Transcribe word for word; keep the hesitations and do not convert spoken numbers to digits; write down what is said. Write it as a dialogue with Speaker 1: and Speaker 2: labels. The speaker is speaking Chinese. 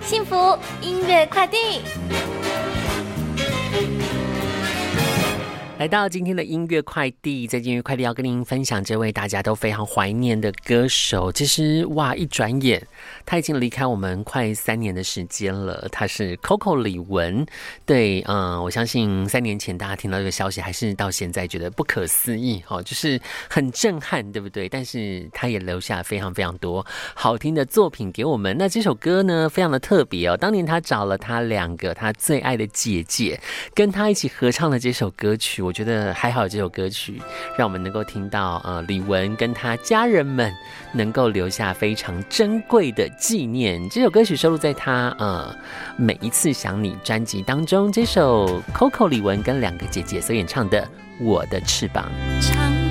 Speaker 1: 幸福音乐快递。
Speaker 2: 来到今天的音乐快递，在音乐快递要跟您分享这位大家都非常怀念的歌手。其实哇，一转眼他已经离开我们快三年的时间了。他是 Coco 李玟，对，嗯，我相信三年前大家听到这个消息，还是到现在觉得不可思议哦，就是很震撼，对不对？但是他也留下非常非常多好听的作品给我们。那这首歌呢，非常的特别哦。当年他找了他两个他最爱的姐姐，跟他一起合唱的这首歌曲。我觉得还好，这首歌曲让我们能够听到呃李玟跟他家人们能够留下非常珍贵的纪念。这首歌曲收录在他呃每一次想你专辑当中。这首 Coco 李玟跟两个姐姐所演唱的《我的翅膀》。
Speaker 1: 敞